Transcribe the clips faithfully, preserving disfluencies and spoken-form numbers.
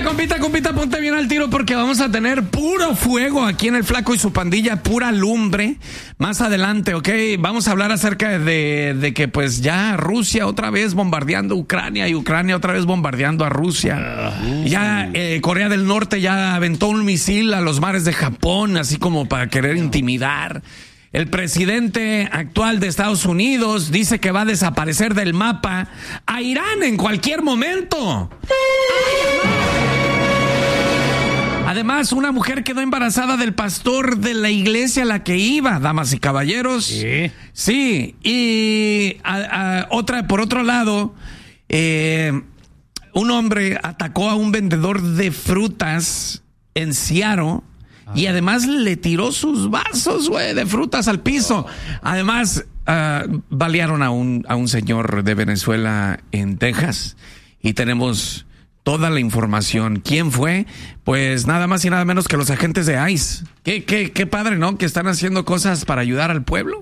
compita, compita, ponte bien al tiro porque vamos a tener puro fuego aquí en el Flaco y su pandilla, pura lumbre. Más adelante, ¿ok? Vamos a hablar acerca de, de que pues ya Rusia otra vez bombardeando Ucrania y Ucrania otra vez bombardeando a Rusia. Uh. Ya eh, Corea del Norte ya aventó un misil a los mares de Japón, así como para querer intimidar. El presidente actual de Estados Unidos dice que va a desaparecer del mapa a Irán en cualquier momento. Además, una mujer quedó embarazada del pastor de la iglesia a la que iba, damas y caballeros. Sí. Sí, y a, a, otra, por otro lado, eh, un hombre atacó a un vendedor de frutas en Seattle. Y además le tiró sus vasos, güey, de frutas al piso. Además, uh, balearon a un, a un señor de Venezuela en Texas. Y tenemos toda la información. ¿Quién fue? Pues nada más y nada menos que los agentes de ICE. Qué, qué, qué padre, ¿no? Que están haciendo cosas para ayudar al pueblo.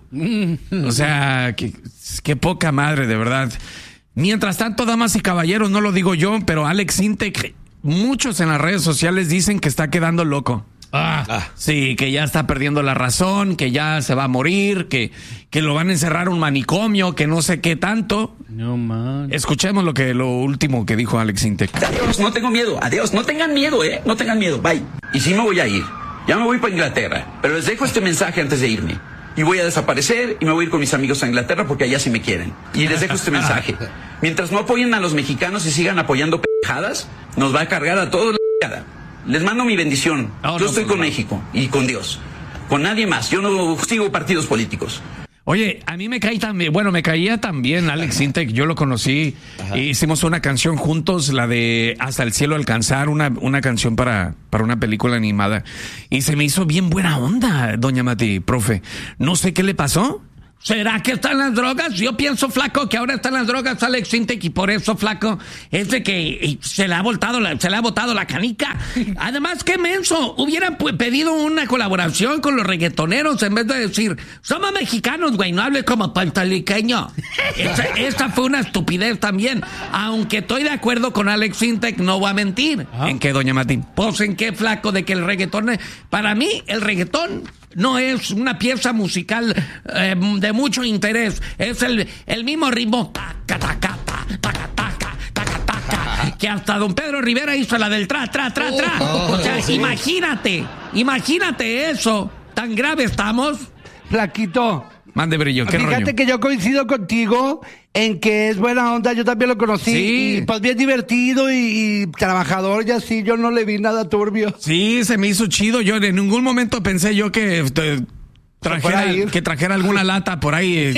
O sea, qué, qué poca madre, de verdad. Mientras tanto, damas y caballeros, no lo digo yo, pero Alex Sintek, muchos en las redes sociales dicen que está quedando loco. Ah, ah. Sí, que ya está perdiendo la razón, que ya se va a morir, que, que lo van a encerrar a un manicomio, que no sé qué tanto. No, man. Escuchemos lo que lo último que dijo Alex Sintek. Adiós, no tengo miedo, adiós, no tengan miedo, eh, no tengan miedo, bye. Y sí me voy a ir, ya me voy para Inglaterra, pero les dejo este mensaje antes de irme. Y voy a desaparecer y me voy a ir con mis amigos a Inglaterra porque allá sí me quieren. Y les dejo este mensaje. Mientras no apoyen a los mexicanos y sigan apoyando pendejadas, nos va a cargar a todos la p***ada. Les mando mi bendición. Oh, Yo no, estoy no, con no. México y con Dios. Con nadie más. Yo no sigo partidos políticos. Oye, a mí me cae también, bueno, me caía también Alex Sintek, yo lo conocí, e hicimos una canción juntos, la de Hasta el cielo alcanzar, una, una canción para, para una película animada. Y se me hizo bien buena onda, doña Mati, profe. No sé qué le pasó. ¿Será que están las drogas? Yo pienso, Flaco, que ahora están las drogas, Alex Sintek, y por eso, Flaco, es de que se le ha voltado la, se le ha botado la canica. Además, qué menso, hubieran pues, pedido una colaboración con los reggaetoneros en vez de decir, somos mexicanos, güey, no hables como puertorriqueño. Esa, esa fue una estupidez también. Aunque estoy de acuerdo con Alex Sintek, no voy a mentir. ¿Ah? ¿En qué, doña Mati? Pues en qué, Flaco, de que el reggaetón, para mí, el reggaetón no es una pieza musical eh, de mucho interés. Es el, el mismo ritmo taca, taca, taca, taca, taca, taca, taca, que hasta don Pedro Rivera hizo la del tra, tra, tra, tra. O sea, imagínate, imagínate eso. ¿Tan grave estamos? Flaquito. Mande brillo, ¿qué Fíjate rollo? que yo coincido contigo en que es buena onda, yo también lo conocí. Sí. Y pues bien divertido y, y trabajador y así, yo no le vi nada turbio. Sí, se me hizo chido. Yo en ningún momento pensé yo que te, trajera, que trajera alguna lata por ahí.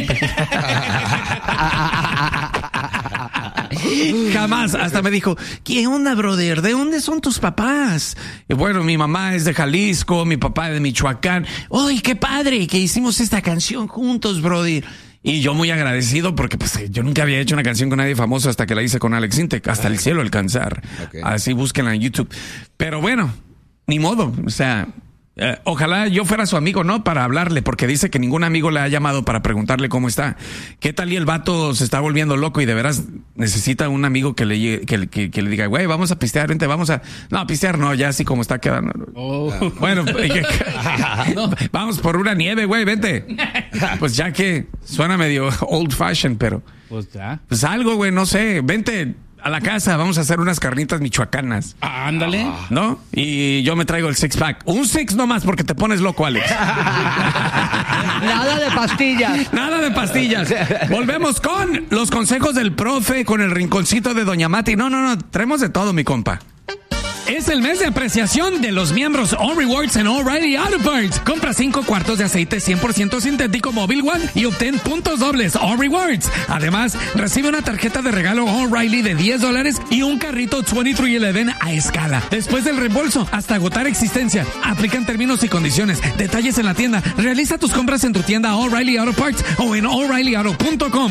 Jamás. Hasta me dijo, ¿qué onda, brother? ¿De dónde son tus papás? Y bueno, mi mamá es de Jalisco, mi papá es de Michoacán. ¡Ay, qué padre! Que hicimos esta canción juntos, brother. Y yo muy agradecido porque pues yo nunca había hecho una canción con nadie famoso hasta que la hice con Alex Sintek, Hasta el cielo alcanzar. Okay. Así búsquenla en YouTube. Pero bueno, ni modo, o sea... Eh, ojalá yo fuera su amigo, ¿no? Para hablarle, porque dice que ningún amigo le ha llamado para preguntarle cómo está. ¿Qué tal y el vato se está volviendo loco y de veras necesita un amigo que le, que, que, que le diga, güey, vamos a pistear, vente, vamos a... No, pistear no, ya así como está quedando. Oh. Bueno, no. Vamos por una nieve, güey, vente. Pues ya que suena medio old fashion, pero... Pues ya. Pues algo, güey, no sé, vente... a la casa, vamos a hacer unas carnitas michoacanas. Ah, ándale. ¿No? Y yo me traigo el six pack. Un six nomás porque te pones loco, Alex. Nada de pastillas. Nada de pastillas. Volvemos con los consejos del profe, con el rinconcito de doña Mati. No, no, no, traemos de todo, mi compa. Es el mes de apreciación de los miembros All Rewards en O'Reilly Auto Parts. Compra cinco cuartos de aceite cien por ciento sintético Mobil One y obtén puntos dobles All Rewards. Además, recibe una tarjeta de regalo O'Reilly de diez dólares y un carrito veintitrés once a escala. Después del reembolso, hasta agotar existencia. Aplican términos y condiciones. Detalles en la tienda. Realiza tus compras en tu tienda O'Reilly Auto Parts o en O'Reilly Auto punto com.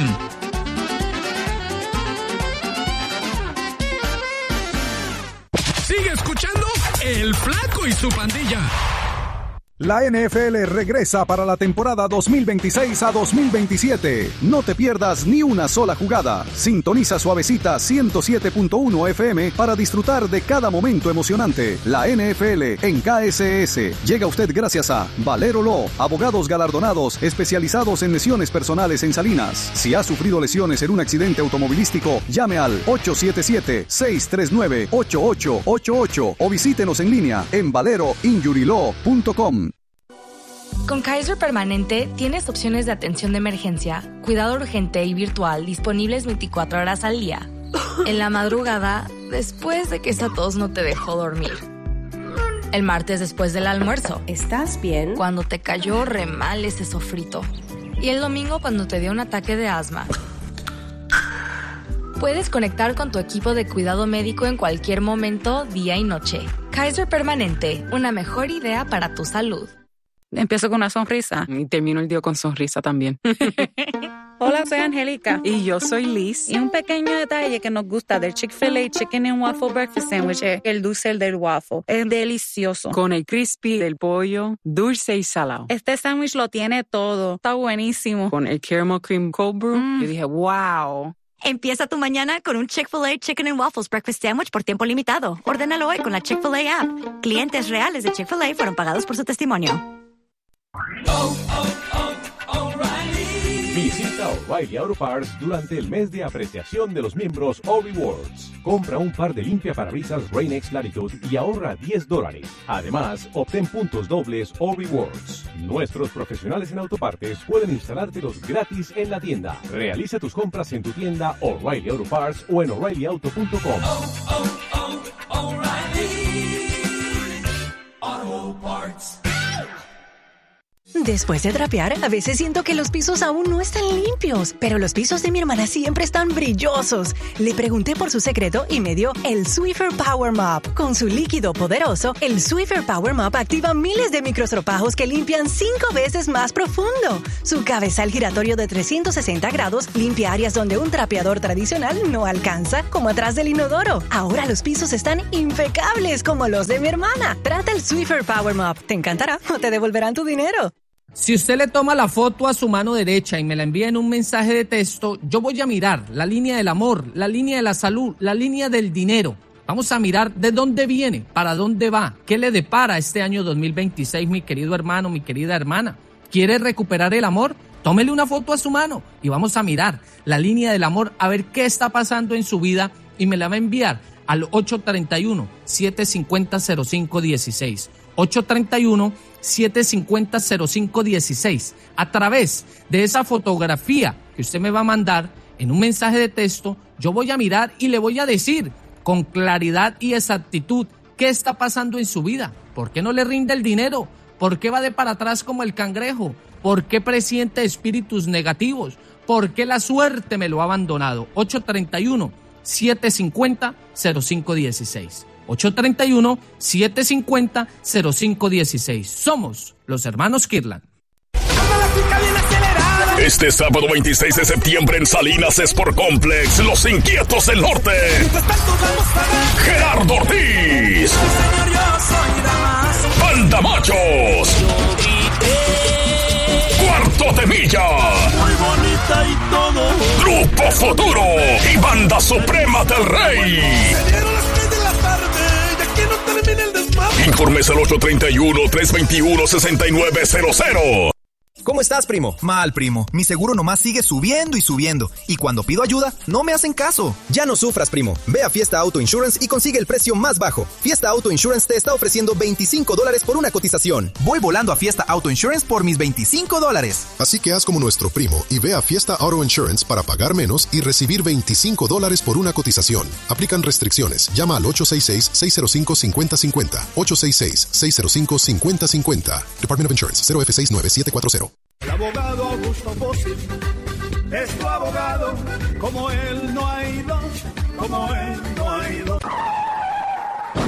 Sigue escuchando El Flaco y su pandilla. La N F L regresa para la temporada dos mil veintiséis a dos mil veintisiete. No te pierdas ni una sola jugada. Sintoniza Suavecita ciento siete punto uno F M para disfrutar de cada momento emocionante. La N F L en K S S llega a usted gracias a Valero Law, abogados galardonados especializados en lesiones personales en Salinas. Si ha sufrido lesiones en un accidente automovilístico, llame al ocho siete siete, seis tres nueve, ocho ocho ocho ocho o visítenos en línea en valero injury law punto com. Con Kaiser Permanente tienes opciones de atención de emergencia, cuidado urgente y virtual disponibles veinticuatro horas al día. En la madrugada, después de que esa tos no te dejó dormir. El martes después del almuerzo. ¿Estás bien? Cuando te cayó re mal ese sofrito. Y el domingo cuando te dio un ataque de asma. Puedes conectar con tu equipo de cuidado médico en cualquier momento, día y noche. Kaiser Permanente, una mejor idea para tu salud. Empiezo con una sonrisa y termino el día con sonrisa también. Hola, soy Angélica. Y yo soy Liz. Y un pequeño detalle que nos gusta del Chick-fil-A Chicken and Waffle Breakfast Sandwich es el dulce del waffle. Es delicioso. Con el crispy del pollo, dulce y salado. Este sándwich lo tiene todo. Está buenísimo. Con el caramel cream cold brew, mm. yo dije, wow. Empieza tu mañana con un Chick-fil-A Chicken and Waffles Breakfast Sandwich por tiempo limitado. Ordénalo hoy con la Chick-fil-A app. Clientes reales de Chick-fil-A fueron pagados por su testimonio. Oh, oh, oh, O'Reilly. Visita O'Reilly Auto Parts durante el mes de apreciación de los miembros O-Rewards. Compra un par de limpiaparabrisas Rain-X Latitude y ahorra diez dólares. Además, obtén puntos dobles O-Rewards. Nuestros profesionales en autopartes pueden instalártelos gratis en la tienda. Realiza tus compras en tu tienda O'Reilly Auto Parts o en O'Reilly Auto punto com. Oh, oh, oh, O'Reilly Auto Parts. Después de trapear, a veces siento que los pisos aún no están limpios, pero los pisos de mi hermana siempre están brillosos. Le pregunté por su secreto y me dio el Swiffer Power Mop. Con su líquido poderoso, el Swiffer Power Mop activa miles de microstropajos que limpian cinco veces más profundo. Su cabezal giratorio de trescientos sesenta grados limpia áreas donde un trapeador tradicional no alcanza, como atrás del inodoro. Ahora los pisos están impecables como los de mi hermana. Trata el Swiffer Power Mop. Te encantará o te devolverán tu dinero. Si usted le toma la foto a su mano derecha y me la envía en un mensaje de texto, yo voy a mirar la línea del amor, la línea de la salud, la línea del dinero. Vamos a mirar de dónde viene, para dónde va, qué le depara este año dos mil veintiséis, mi querido hermano, mi querida hermana. ¿Quiere recuperar el amor? Tómele una foto a su mano y vamos a mirar la línea del amor, a ver qué está pasando en su vida y me la va a enviar al ocho tres uno, siete cinco cero, cero cinco uno seis. ocho tres uno, siete cinco cero, cero cinco uno seis. A través de esa fotografía que usted me va a mandar en un mensaje de texto, yo voy a mirar y le voy a decir con claridad y exactitud qué está pasando en su vida. ¿Por qué no le rinde el dinero? ¿Por qué va de para atrás como el cangrejo? ¿Por qué presiente espíritus negativos? ¿Por qué la suerte me lo ha abandonado? ocho tres uno, siete cinco cero, cero cinco uno seis. ocho tres uno, siete cinco cero, cero cinco uno seis. Somos los hermanos Kirtland. Este sábado veintiséis de septiembre en Salinas Sport Complex, Los Inquietos del Norte. Gerardo Ortiz. Banda Machos. Cuarto de Milla. Muy bonita y todo. Grupo Futuro y Banda Suprema del Rey. Informes al ocho tres uno, tres dos uno, seis nueve cero cero. ¿Cómo estás, primo? Mal, primo. Mi seguro nomás sigue subiendo y subiendo. Y cuando pido ayuda, no me hacen caso. Ya no sufras, primo. Ve a Fiesta Auto Insurance y consigue el precio más bajo. Fiesta Auto Insurance te está ofreciendo veinticinco dólares por una cotización. Voy volando a Fiesta Auto Insurance por mis veinticinco dólares. Así que haz como nuestro primo y ve a Fiesta Auto Insurance para pagar menos y recibir veinticinco dólares por una cotización. Aplican restricciones. Llama al ocho seis seis, seis cero cinco, cinco cero cinco cero. ocho seis seis, seis cero cinco, cinco cero cinco cero. Department of Insurance, cero F seis nueve siete cuatro cero. El abogado Augusto Bossi es tu abogado, como él no hay dos, como él no hay dos.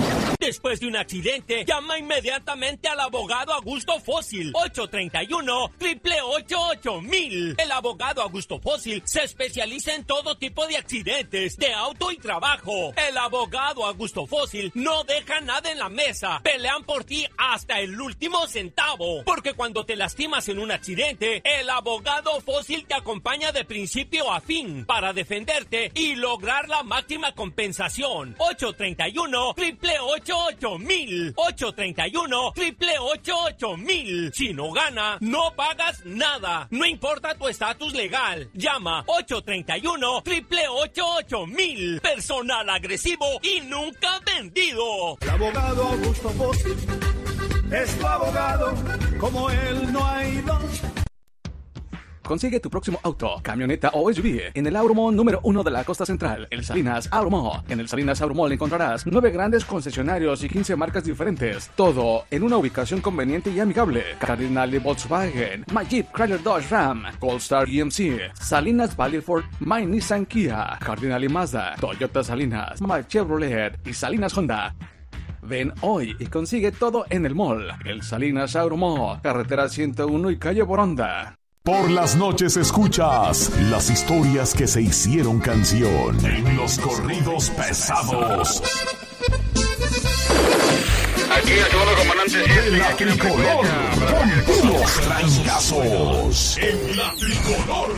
Después de un accidente, llama inmediatamente al abogado Augusto Fósil. ocho tres uno, ocho ocho ocho mil. El abogado Augusto Fósil se especializa en todo tipo de accidentes, de auto y trabajo. El abogado Augusto Fósil no deja nada en la mesa. Pelean por ti hasta el último centavo. Porque cuando te lastimas en un accidente, el abogado Fósil te acompaña de principio a fin para defenderte y lograr la máxima compensación. ocho tres uno, ocho ocho ocho mil. ocho tres uno, ocho ocho ocho mil. Si no gana, no pagas nada. No importa tu estatus legal. Llama ocho tres uno, ocho ocho ocho mil. Personal agresivo y nunca vendido. El abogado Augusto Fósil es tu abogado, como él no hay dos. Consigue tu próximo auto, camioneta o S U V en el Auromall número uno de la costa central, el Salinas Auromall. En el Salinas Auromall encontrarás nueve grandes concesionarios y quince marcas diferentes. Todo en una ubicación conveniente y amigable. Cardinal Volkswagen, My Jeep Chrysler Dodge Ram, Goldstar G M C, Salinas Valley Ford, My Nissan Kia, Cardinal y Mazda, Toyota Salinas, My Chevrolet y Salinas Honda. Ven hoy y consigue todo en el mall. El Salinas Auromall, carretera ciento uno y calle Boronda. Por las noches escuchas las historias que se hicieron canción en los corridos pesados. Aquí el segundo comandante. En la tricolor, con puros trancazos. En la tricolor.